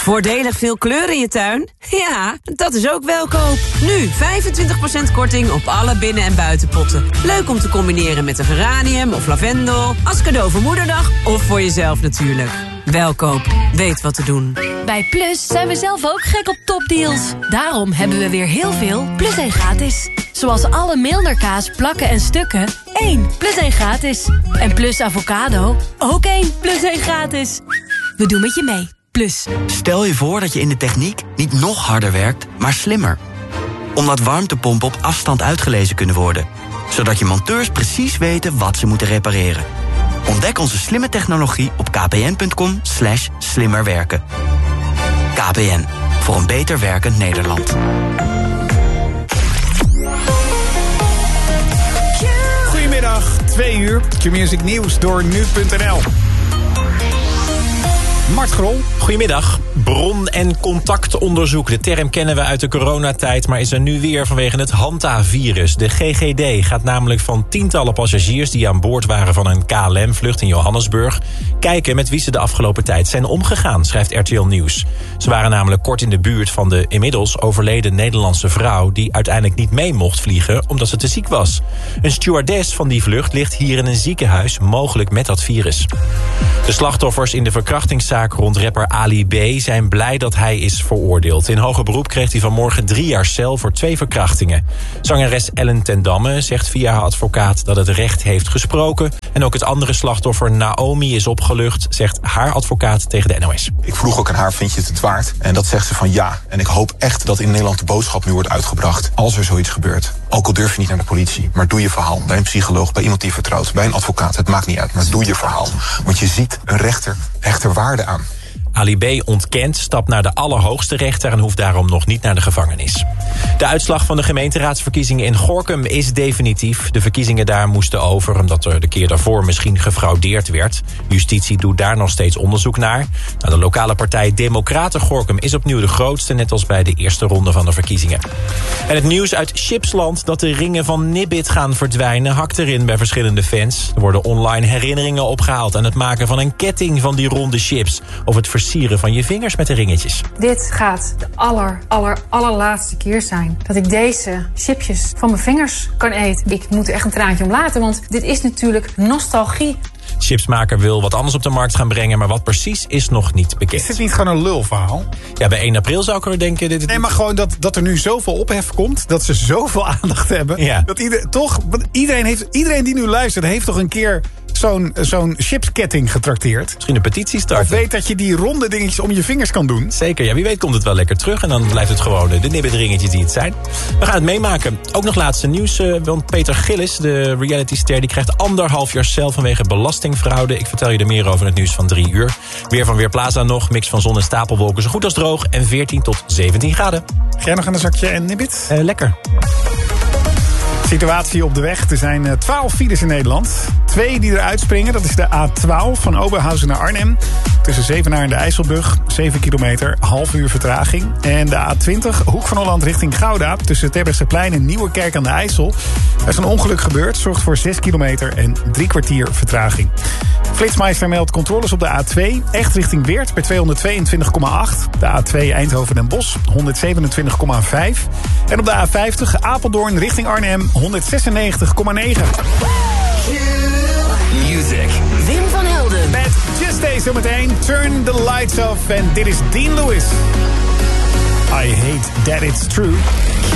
Voordelig veel kleur in je tuin? Ja, dat is ook Welkoop. Nu 25% korting op alle binnen- en buitenpotten. Leuk om te combineren met een geranium of lavendel. Als cadeau voor moederdag of voor jezelf natuurlijk. Welkoop, weet wat te doen. Bij Plus zijn we zelf ook gek op topdeals. Daarom hebben we weer heel veel Plus 1 gratis. Zoals alle Milner-kaas, plakken en stukken. 1 plus 1 gratis. En Plus avocado, ook 1 plus 1 gratis. We doen met je mee. Plus. Stel je voor dat je in de techniek niet nog harder werkt, maar slimmer. Omdat warmtepompen op afstand uitgelezen kunnen worden. Zodat je monteurs precies weten wat ze moeten repareren. Ontdek onze slimme technologie op kpn.com/slimmerwerken. KPN, voor een beter werkend Nederland. Goedemiddag, 2 uur. Q-Music Nieuws door nu.nl. Mart Grol. Goedemiddag. Bron- en contactonderzoek. De term kennen we uit de coronatijd, maar is er nu weer vanwege het Hanta-virus. De GGD gaat namelijk van tientallen passagiers die aan boord waren van een KLM-vlucht in Johannesburg kijken met wie ze de afgelopen tijd zijn omgegaan, schrijft RTL Nieuws. Ze waren namelijk kort in de buurt van de inmiddels overleden Nederlandse vrouw die uiteindelijk niet mee mocht vliegen omdat ze te ziek was. Een stewardess van die vlucht ligt hier in een ziekenhuis, mogelijk met dat virus. De slachtoffers in de verkrachtingszaak rond rapper Ali B. zijn blij dat hij is veroordeeld. In hoger beroep kreeg hij vanmorgen 3 jaar cel voor 2 verkrachtingen. Zangeres Ellen ten Damme zegt via haar advocaat dat het recht heeft gesproken. En ook het andere slachtoffer Naomi is opgelucht, zegt haar advocaat tegen de NOS. Ik vroeg ook aan haar, vind je het waard? En dat zegt ze van ja. En ik hoop echt dat in Nederland de boodschap nu wordt uitgebracht. Als er zoiets gebeurt, ook al durf je niet naar de politie, maar doe je verhaal. Bij een psycholoog, bij iemand die je vertrouwt, bij een advocaat. Het maakt niet uit, maar doe je verhaal. Want je ziet een rechter waarde aan. Ali B. ontkent, stapt naar de allerhoogste rechter en hoeft daarom nog niet naar de gevangenis. De uitslag van de gemeenteraadsverkiezingen in Gorinchem is definitief. De verkiezingen daar moesten over omdat er de keer daarvoor misschien gefraudeerd werd. Justitie doet daar nog steeds onderzoek naar. De lokale partij Democraten Gorinchem is opnieuw de grootste, net als bij de eerste ronde van de verkiezingen. En het nieuws uit Chipsland dat de ringen van Nibbit gaan verdwijnen hakt erin bij verschillende fans. Er worden online herinneringen opgehaald aan het maken van een ketting van die ronde chips of het versieren van je vingers met de ringetjes. Dit gaat de allerlaatste keer zijn dat ik deze chipjes van mijn vingers kan eten. Ik moet er echt een traantje om laten, want dit is natuurlijk nostalgie. Chipsmaker wil wat anders op de markt gaan brengen, maar wat precies is nog niet bekend. Is dit niet gewoon een lulverhaal? Ja, bij 1 april zou ik er denken... Nee, maar gewoon dat er nu zoveel ophef komt, dat ze zoveel aandacht hebben. Ja. Dat iedereen die nu luistert, heeft toch een keer zo'n chipsketting getrakteerd. Misschien een petitie starten. Of weet dat je die ronde dingetjes om je vingers kan doen. Zeker, ja, wie weet komt het wel lekker terug. En dan blijft het gewoon de nibbitringetjes die het zijn. We gaan het meemaken. Ook nog laatste nieuws, want Peter Gillis, de realityster, die krijgt 1,5 jaar cel vanwege belastingfraude. Ik vertel je er meer over in het nieuws van 3 uur. Weer van Weerplaza nog, mix van zon en stapelwolken, zo goed als droog. En 14 tot 17 graden. Ga jij nog aan een zakje en nibbit? Lekker. Situatie op de weg. Er zijn 12 files in Nederland. 2 die eruit springen. Dat is de A12 van Oberhausen naar Arnhem. Tussen Zevenaar en de IJsselbrug. 7 kilometer, half uur vertraging. En de A20, Hoek van Holland richting Gouda. Tussen Terbrechtseplein en Nieuwerkerk aan de IJssel. Er is een ongeluk gebeurd. Zorgt voor 6 kilometer en 3 kwartier vertraging. Flitsmeister meldt controles op de A2. Echt richting Weert bij 222,8. De A2 Eindhoven Den Bosch 127,5. En op de A50 Apeldoorn richting Arnhem 196,9. Music. Wim van Helden. Met Just Stay zometeen. Turn the lights off. En dit is Dean Lewis. I hate that it's true.